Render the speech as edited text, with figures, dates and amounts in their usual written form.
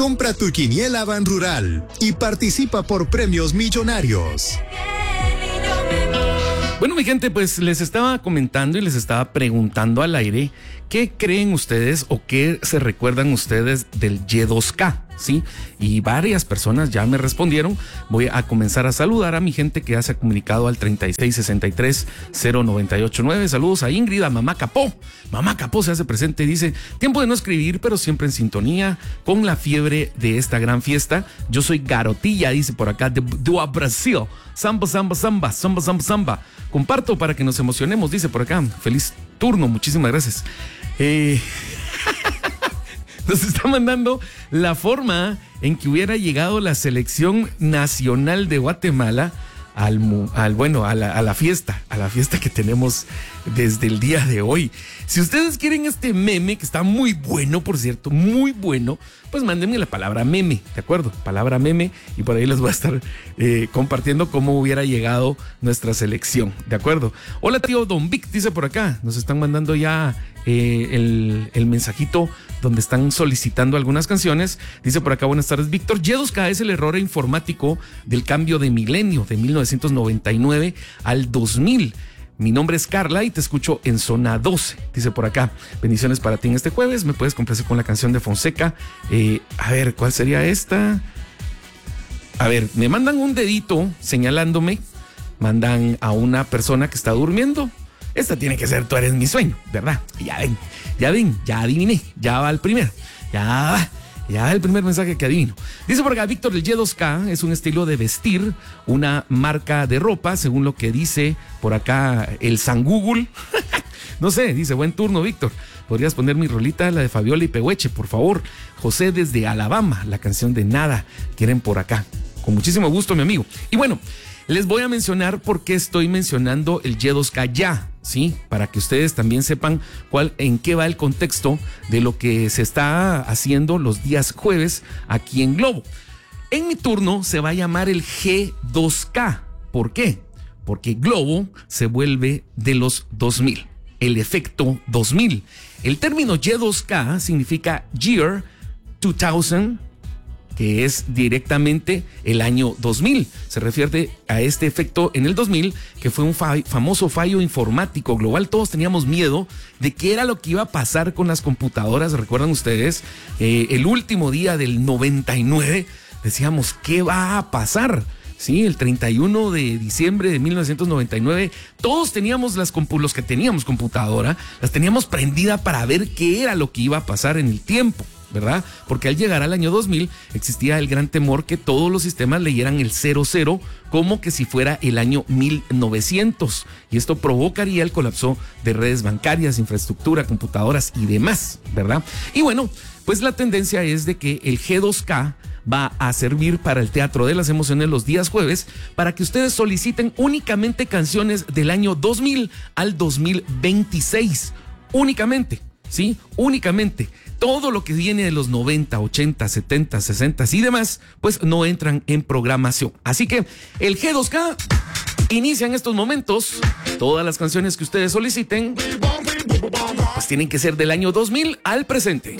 Compra tu quiniela Ban Rural y participa por premios millonarios. Bueno, mi gente, pues les estaba comentando y les estaba preguntando al aire qué creen ustedes o qué se recuerdan ustedes del Y2K, ¿sí? Y varias personas ya me respondieron. Voy a comenzar a saludar a mi gente que ya se ha comunicado al 3663-0989. Saludos a Ingrid, a Mamá Capó. Mamá Capó se hace presente y dice: tiempo de no escribir, pero siempre en sintonía con la fiebre de esta gran fiesta. Yo soy Garotilla, dice por acá, de Brasil. Samba, samba, samba, samba, samba, samba. Comparto para que nos emocionemos, dice por acá. Feliz turno, muchísimas gracias. Nos está mandando la forma en que hubiera llegado la selección nacional de Guatemala a la fiesta que tenemos desde el día de hoy. Si ustedes quieren este meme, que está muy bueno, por cierto, muy bueno, pues mándenme la palabra meme, ¿de acuerdo? Palabra meme, y por ahí les voy a estar compartiendo cómo hubiera llegado nuestra selección, ¿de acuerdo? Hola, tío Don Vic, dice por acá. Nos están mandando ya el mensajito donde están solicitando algunas canciones. Dice por acá: buenas tardes, Víctor. Y2K es el error informático del cambio de milenio de 1999 al 2000. Mi nombre es Carla y te escucho en Zona 12. Dice por acá: bendiciones para ti en este jueves. Me puedes complacer con la canción de Fonseca. A ver, ¿cuál sería esta? A ver, me mandan un dedito señalándome. Mandan a una persona que está durmiendo. Esta tiene que ser Tú eres mi sueño, ¿verdad? Ya ven, ya adiviné. Ya va el primer. Ya va el primer mensaje que adivino. Dice por acá Víctor: el Y2K es un estilo de vestir, una marca de ropa, según lo que dice por acá el San Google. No sé, dice: buen turno, Víctor. ¿Podrías poner mi rolita, la de Fabiola y Pehueche, por favor? José desde Alabama, la canción de Nada, quieren por acá. Con muchísimo gusto, mi amigo. Y bueno, les voy a mencionar por qué estoy mencionando el Y2K ya, ¿sí? Para que ustedes también sepan en qué va el contexto de lo que se está haciendo los días jueves aquí en Globo. En mi turno se va a llamar el G2K. ¿Por qué? Porque Globo se vuelve de los 2000. El efecto 2000. El término Y2K significa Year 2000, que es directamente el año 2000. Se refiere a este efecto en el 2000, que fue un famoso fallo informático global. Todos teníamos miedo de qué era lo que iba a pasar con las computadoras. ¿Recuerdan ustedes? El último día del 99, decíamos, ¿qué va a pasar? Sí, el 31 de diciembre de 1999, todos teníamos los que teníamos computadora, las teníamos prendida para ver qué era lo que iba a pasar en el tiempo, ¿verdad? Porque al llegar al año 2000 existía el gran temor que todos los sistemas leyeran el 00 como que si fuera el año 1900, y esto provocaría el colapso de redes bancarias, infraestructura, computadoras y demás, ¿verdad? Y bueno, pues la tendencia es de que el G2K va a servir para el Teatro de las Emociones los días jueves, para que ustedes soliciten únicamente canciones del año 2000 al 2026, únicamente, ¿sí? Únicamente. Todo lo que viene de los 90, 80, 70, 60 y demás, pues no entran en programación. Así que el G2K inicia en estos momentos. Todas las canciones que ustedes soliciten, pues tienen que ser del año 2000 al presente.